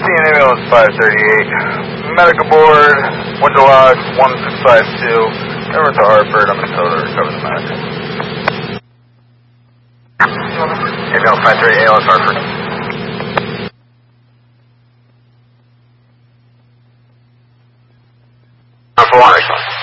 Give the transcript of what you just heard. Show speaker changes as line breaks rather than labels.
16 ambulance 538. Medical board, window log 1652. Over to Hartford, I'm in total recover the medic. Ambulance 538, ALS Hartford. For one, excellent.